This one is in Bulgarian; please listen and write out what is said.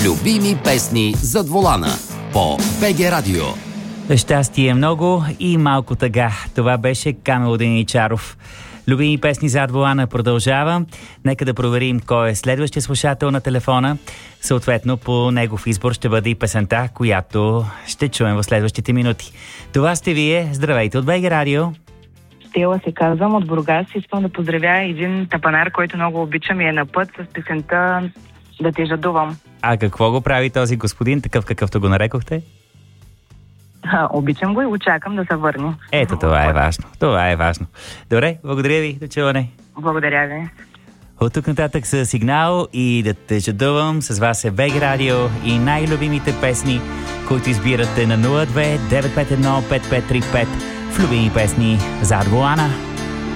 Любими песни зад волана по БГ Радио. Щастие много и малко тъга. Това беше Камил Деничаров. Любими песни зад волана продължава. Нека да проверим кой е следващия слушател на телефона. Съответно, по негов избор ще бъде и песента, която ще чуем в следващите минути. Това сте вие. Здравейте от БГ Радио. Стела се казвам от Бургас. Искам да поздравя един тапанар, който много обичам и е на път с песента "Да те жадувам". А какво го прави този господин, такъв какъвто го нарекохте? Обичам го и очаквам да се върне. Ето, това е важно. Това е важно. Добре, благодаря ви. До чуване. Благодаря ви. От тук нататък с Сигнал и "Да те жадувам". С вас е БГ Радио и най-любимите песни, които избирате на 02 951 5535 в Любими песни зад волана.